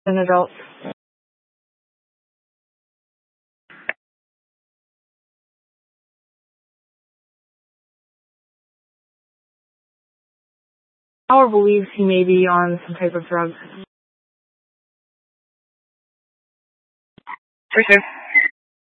An adult. Howard believes he may be on some type of drug. For sure.